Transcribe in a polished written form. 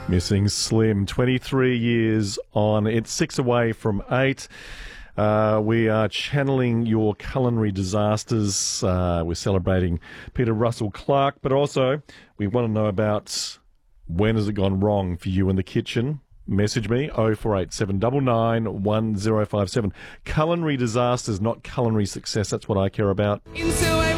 Missing Slim, 23 years on. It's 6 away from 8. We are channeling your culinary disasters. We're celebrating Peter Russell Clark, but also we want to know about when has it gone wrong for you in the kitchen. Message me, 0487 1057. Culinary disasters, not culinary success. That's what I care about.